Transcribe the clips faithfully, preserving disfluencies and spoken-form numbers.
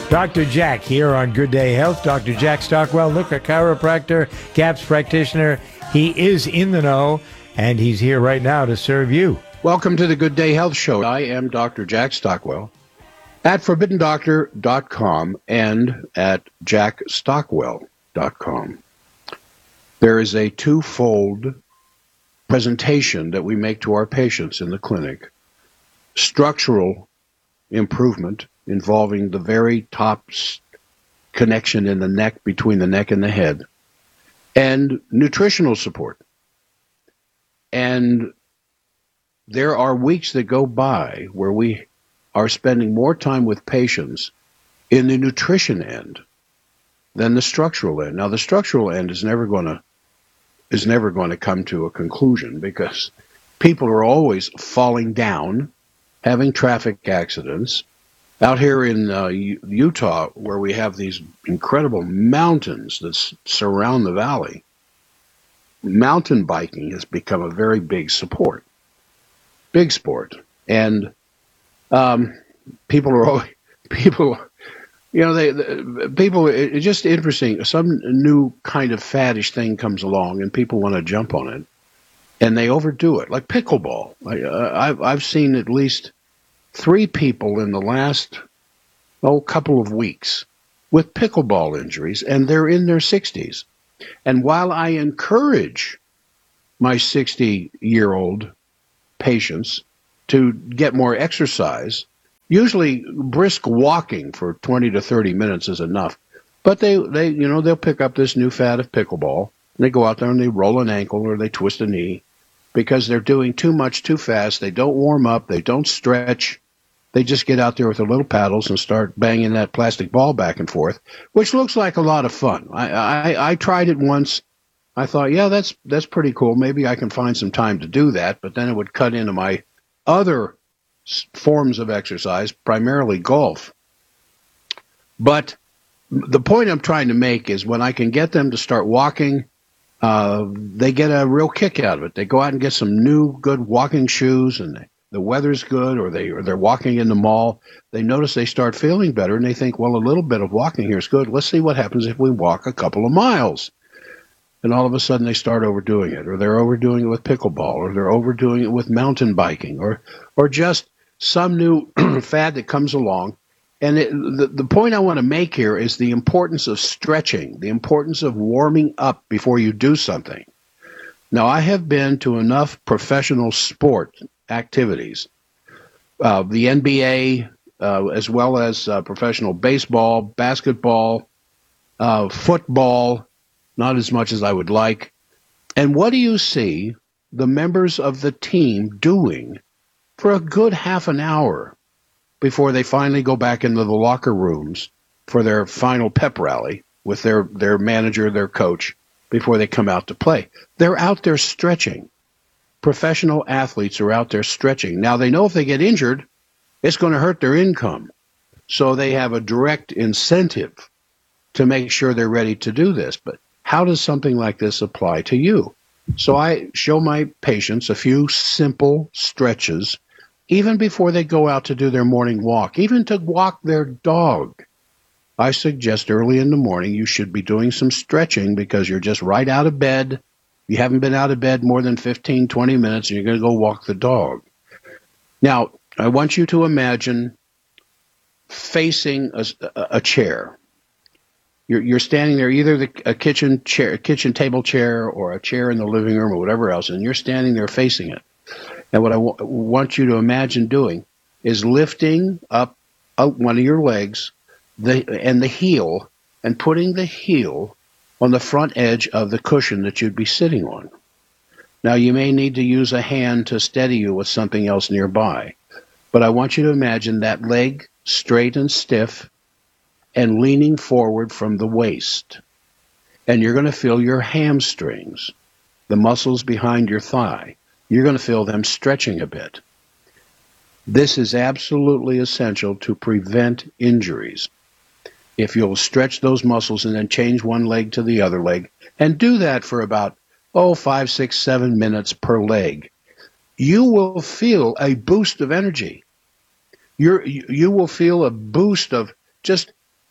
Doctor Jack here on Good Day Health. Doctor Jack Stockwell, look, a chiropractor, C A P S practitioner. He is in the know, and he's here right now to serve you. Welcome to the Good Day Health Show. I am Doctor Jack Stockwell at forbidden doctor dot com and at jack stockwell dot com. There is a twofold presentation that we make to our patients in the clinic. Structural improvement involving the very top connection in the neck, between the neck and the head, and nutritional support. And there are weeks that go by where we are spending more time with patients in the nutrition end than the structural end. Now, the structural end is never going to is never going to come to a conclusion because people are always falling down, having traffic accidents. Out here in uh, Utah, where we have these incredible mountains that s- surround the valley, mountain biking has become a very big support, big sport. And um, people are always, people, you know, they, the, people, it, it's just interesting. Some new kind of faddish thing comes along and people want to jump on it and they overdo it, like pickleball. I, uh, I've, I've seen at least three people in the last, oh, couple of weeks with pickleball injuries, and they're in their sixties. And while I encourage my sixty-year-old patients to get more exercise, usually brisk walking for twenty to thirty minutes is enough. But they, they, you know, they'll pick up this new fad of pickleball, and they go out there and they roll an ankle or they twist a knee because they're doing too much too fast. They don't warm up. They don't stretch. They just get out there with their little paddles and start banging that plastic ball back and forth, which looks like a lot of fun. I, I, I tried it once. I thought, yeah, that's that's pretty cool. Maybe I can find some time to do that, but then it would cut into my other forms of exercise, primarily golf. But the point I'm trying to make is when I can get them to start walking, uh, they get a real kick out of it. They go out and get some new good walking shoes, and they, the weather's good, or, they, or they're walking in the mall. They notice they start feeling better, and they think, well, a little bit of walking here is good. Let's see what happens if we walk a couple of miles. And all of a sudden they start overdoing it, or they're overdoing it with pickleball, or they're overdoing it with mountain biking, or or just some new fad that comes along. And it, the, the point I want to make here is the importance of stretching, the importance of warming up before you do something. Now, I have been to enough professional sport activities, uh, the N B A, uh, as well as uh, professional baseball, basketball, uh, football, not as much as I would like. And what do you see the members of the team doing for a good half an hour before they finally go back into the locker rooms for their final pep rally with their, their manager, their coach, before they come out to play? They're out there stretching. Professional athletes are out there stretching. Now, they know if they get injured, it's going to hurt their income. So they have a direct incentive to make sure they're ready to do this. But how does something like this apply to you? So I show my patients a few simple stretches, even before they go out to do their morning walk, even to walk their dog. I suggest early in the morning you should be doing some stretching because you're just right out of bed. You haven't been out of bed more than fifteen, twenty minutes, and you're going to go walk the dog. Now, I want you to imagine facing a, a chair. You're, you're standing there, either the, a kitchen chair, a kitchen table chair, or a chair in the living room, or whatever else, and you're standing there facing it. And what I w- want you to imagine doing is lifting up, up one of your legs the, and the heel, and putting the heel on the front edge of the cushion that you'd be sitting on. Now, you may need to use a hand to steady you with something else nearby, but I want you to imagine that leg straight and stiff and leaning forward from the waist. And you're going to feel your hamstrings, the muscles behind your thigh. You're going to feel them stretching a bit. This is absolutely essential to prevent injuries. If you'll stretch those muscles and then change one leg to the other leg, and do that for about, oh, five, six, seven minutes per leg, you will feel a boost of energy. You're, you will feel a boost of just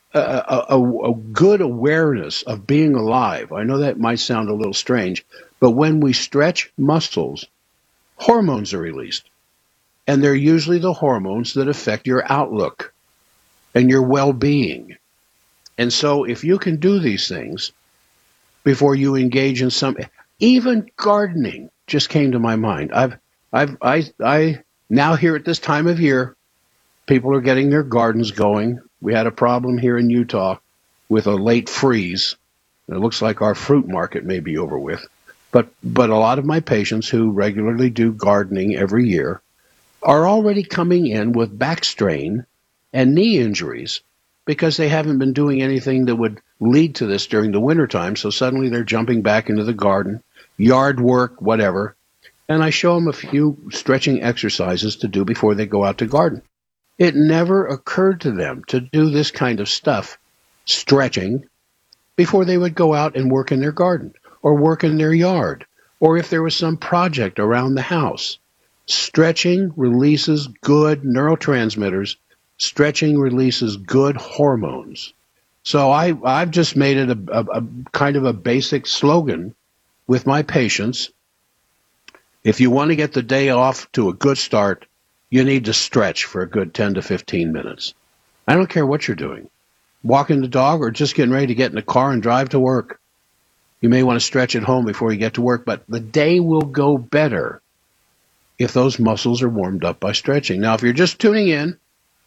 a, a, a good awareness of being alive. I know that might sound a little strange, but when we stretch muscles, hormones are released. And they're usually the hormones that affect your outlook and your well-being. And so if you can do these things before you engage in some, even gardening just came to my mind. I've, I've, I, I, now here at this time of year, people are getting their gardens going. We had a problem here in Utah with a late freeze. It looks like our fruit market may be over with. But, but a lot of my patients who regularly do gardening every year are already coming in with back strain and knee injuries because they haven't been doing anything that would lead to this during the wintertime. So suddenly they're jumping back into the garden, yard work, whatever. And I show them a few stretching exercises to do before they go out to garden. It never occurred to them to do this kind of stuff, stretching, before they would go out and work in their garden or work in their yard, or if there was some project around the house. Stretching releases good neurotransmitters. Stretching releases good hormones. So I, I've just made it a, a, a kind of a basic slogan with my patients. If you want to get the day off to a good start, you need to stretch for a good ten to fifteen minutes. I don't care what you're doing. Walking the dog or just getting ready to get in the car and drive to work. You may want to stretch at home before you get to work, but the day will go better if those muscles are warmed up by stretching. Now, if you're just tuning in,